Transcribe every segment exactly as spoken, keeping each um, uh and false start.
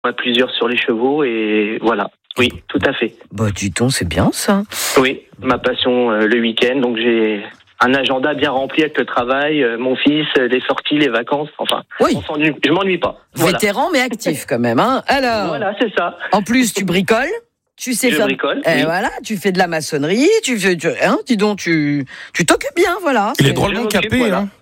à plusieurs sur les chevaux et voilà. Oui, tout à fait. Bah, dis donc, c'est bien ça. Oui, ma passion euh, le week-end, donc j'ai un agenda bien rempli avec le travail, euh, mon fils, euh, les sorties, les vacances, enfin, oui. on s'ennuie, je m'ennuie pas. Voilà. Vétéran mais actif quand même, hein. Alors. Voilà, c'est ça. En plus, tu bricoles. Tu sais je faire. bricole. Eh, oui. voilà, tu fais de la maçonnerie, tu fais, tu, hein, dis donc, tu, tu t'occupes bien, voilà. Il est C'est... drôlement capé, voilà. hein.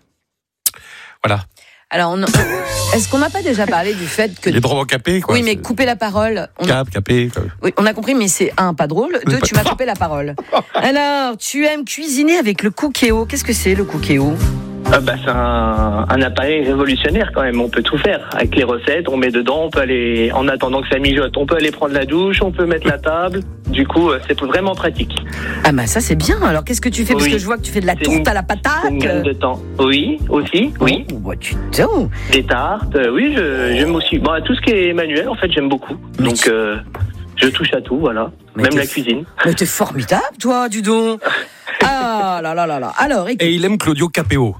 Voilà. Alors, on... est-ce qu'on n'a pas déjà parlé du fait que. Il est drôlement capé, quoi. Oui, mais c'est... couper la parole. On... Cap, capé. Quoi. Oui, on a compris, mais c'est un, pas drôle. Deux, tu m'as coupé la parole. Alors, tu aimes cuisiner avec le cookéo. Qu'est-ce que c'est le cookéo? Ah bah, c'est un, un appareil révolutionnaire quand même, on peut tout faire. Avec les recettes, on met dedans, on peut aller, en attendant que ça mijote, on peut aller prendre la douche, on peut mettre la table. Du coup, c'est vraiment pratique. Ah bah ça c'est bien. Alors qu'est-ce que tu fais? Parce oui. que je vois que tu fais de la c'est tourte une, à la patate. C'est une gagne de temps. Oui, aussi, oui. Oh, bah, tu t'en... Des tartes, euh, oui, je, j'aime aussi. Bon, tout ce qui est manuel, en fait, j'aime beaucoup. Mais Donc, tu... euh, je touche à tout, voilà. Mais même la f... cuisine. Mais t'es formidable, toi, du donc. Ah là là là là. Alors, écoute. Et il aime Claudio Capéo.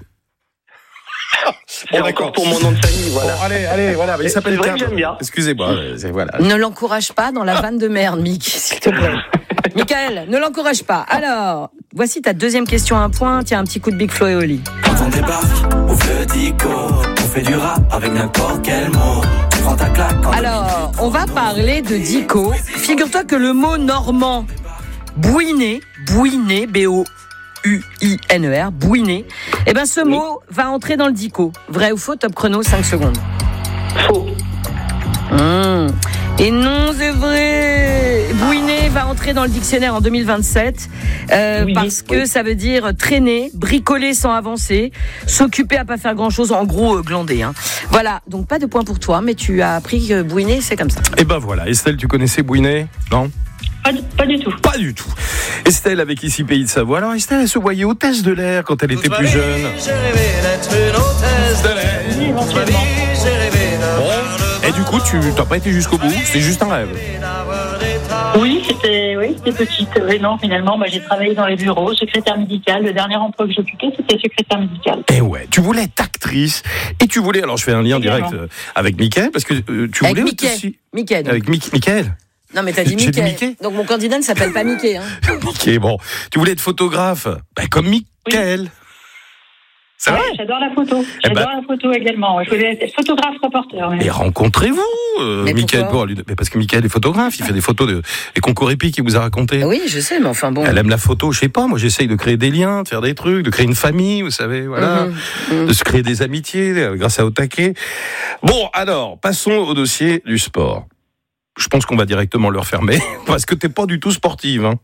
C'est bon, encore pour mon nom de famille, voilà. Bon, allez, allez, voilà. Il s'appelle c'est vrai que j'aime bien. Excusez-moi, c'est, voilà. Ne l'encourage pas dans la vanne de merde, Mick, s'il te plaît. Michael, ne l'encourage pas. Alors, voici ta deuxième question à un point. Tiens, un petit coup de Big Flo et Oli. Quand on débarque, ouvre le dico, on fait du rap avec n'importe quel mot. Prends ta claque. Alors, on va parler de dico. Figure-toi que le mot normand, bouiner, bouiner, B O U I N E R, bouiner, eh ben ce oui. mot va entrer dans le dico. Vrai ou faux? Top chrono, cinq secondes. Faux. Mmh. Et non, c'est vrai. Bouiner va entrer dans le dictionnaire en deux mille vingt-sept euh, oui, parce que oui. ça veut dire traîner, bricoler sans avancer, s'occuper à pas faire grand-chose, en gros euh, glander. Hein. Voilà, donc pas de point pour toi, mais tu as appris que bouiner, c'est comme ça. Et ben voilà, Estelle, tu connaissais bouiner? Non? Pas du, pas du tout. Pas du tout. Estelle avec Ici Pays de Savoie. Alors Estelle, elle se voyait hôtesse de l'air quand elle était plus jeune. J'ai rêvé d'être une hôtesse de l'air. Oui, éventuellement. J'ai rêvé de... Bon. Et du coup, tu n'as pas été jusqu'au bout? C'était juste un rêve? Oui, c'était, oui, c'était petite. Oui, non, finalement, bah, j'ai travaillé dans les bureaux, secrétaire médicale. Le dernier emploi que j'occupais, c'était secrétaire médicale. Et ouais, tu voulais être actrice. Et tu voulais, alors je fais un lien direct euh, avec Mickaël, parce que euh, tu avec voulais Mickey. aussi... Mickey. Donc. Avec Mick, Mickaël. Non, mais t'as dit Mickey. dit Mickey. Donc mon candidat ne s'appelle pas Mickey. Hein. Mickey, bon. Tu voulais être photographe, ben, comme Mickaël. Oui. C'est vrai? Ouais, j'adore la photo. J'adore eh ben, la photo également. Je voulais être photographe reporter. Mais rencontrez-vous, euh, Mickaël. Mais parce que Mickaël est photographe, il fait des photos de, des concours épiques qu'il vous a raconté. Oui, je sais, mais enfin bon. Elle aime la photo, je sais pas. Moi, j'essaye de créer des liens, de faire des trucs, de créer une famille, vous savez, voilà, mmh, mmh. de se créer des amitiés euh, grâce à Au Taquet. Bon, alors, passons au dossier du sport. Je pense qu'on va directement le refermer parce que t'es pas du tout sportive. Hein.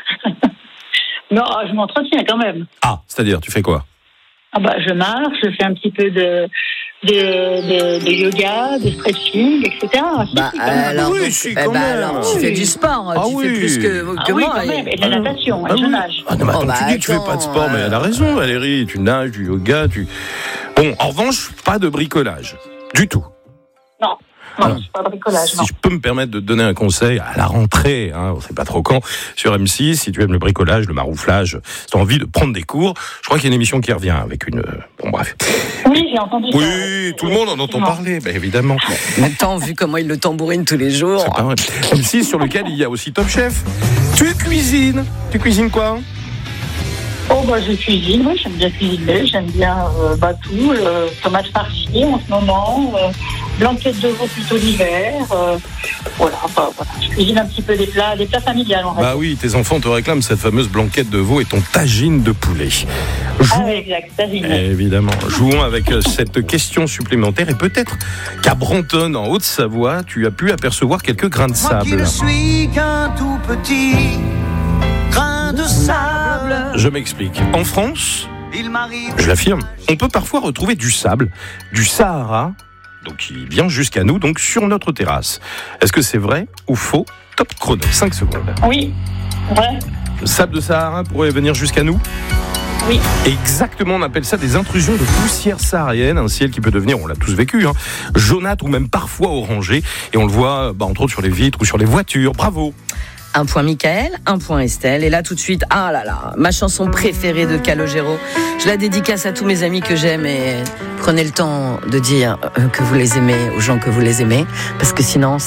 Non, je m'entretiens quand même. Ah, c'est-à-dire, tu fais quoi? Ah bah, je marche, je fais un petit peu de, de, de, de yoga, de stretching, et cetera. Bah, si, alors, oui, donc, si, eh quand bah, même. alors, tu fais du sport, ah tu oui. fais plus que, que ah oui, moi. quand même, et de la natation, ah et je oui. nage. Ah non, mais attends, oh, bah, tu dis que tu fais pas de sport, euh... mais elle a raison, Valérie. Tu nages, du yoga, tu... Bon, en revanche, pas de bricolage. Du tout. Non. Non, alors, c'est pas bricolage, si non. je peux me permettre de te donner un conseil à la rentrée, hein, on sait pas trop quand, sur M six, si tu aimes le bricolage, le marouflage, si tu as envie de prendre des cours, je crois qu'il y a une émission qui revient avec une... Bon, bref. Oui, j'ai entendu oui, ça. Oui, tout le monde en entend parler, bah, évidemment. Maintenant, vu comment il le tambourine tous les jours... C'est pas vrai. M six, sur lequel il y a aussi Top Chef. Tu cuisines Tu cuisines quoi? Oh bah je cuisine, oui, j'aime bien cuisiner, j'aime bien euh, bah, tout, euh, tomates farcies en ce moment, euh, blanquettes de veau plutôt l'hiver, euh, voilà, bah, voilà, je cuisine un petit peu des plats, des plats familiales. En bah oui, tes enfants te réclament cette fameuse blanquette de veau et ton tagine de poulet. Jou... Ah oui, exact, tagine. Évidemment, jouons avec cette question supplémentaire et peut-être qu'à Brantôme, en Haute-Savoie, tu as pu apercevoir quelques grains de sable. Moi qui ne suis qu'un tout petit grain de sable. Je m'explique. En France, je l'affirme, on peut parfois retrouver du sable, du Sahara, donc qui vient jusqu'à nous, donc sur notre terrasse. Est-ce que c'est vrai ou faux? Top chrono, cinq secondes. Oui, vrai. Le sable de Sahara pourrait venir jusqu'à nous? Oui. Exactement, on appelle ça des intrusions de poussière saharienne, un ciel qui peut devenir, on l'a tous vécu, hein, jaunâtre ou même parfois orangé, et on le voit, bah, entre autres sur les vitres ou sur les voitures. Bravo. Un point Michael, un point Estelle. Et là, tout de suite, ah là là, ma chanson préférée de Calogero. Je la dédicace à tous mes amis que j'aime et prenez le temps de dire que vous les aimez aux gens que vous les aimez, parce que sinon,